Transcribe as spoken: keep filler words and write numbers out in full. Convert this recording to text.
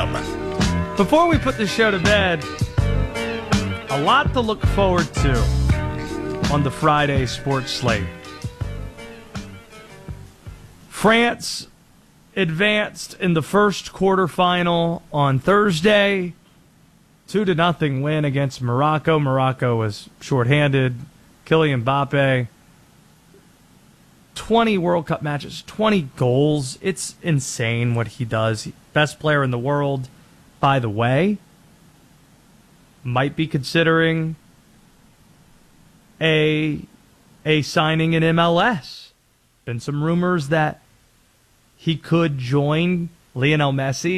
M. Before we put the show to bed, a lot to look forward to on the Friday sports slate. France advanced in the first quarterfinal on Thursday. Two to nothing win against Morocco. Morocco was shorthanded. Kylian Mbappe. twenty World Cup matches, twenty goals. It's insane what he does. Best player in the world, by the way. Might be considering a a signing in M L S. Been some rumors that he could join Lionel Messi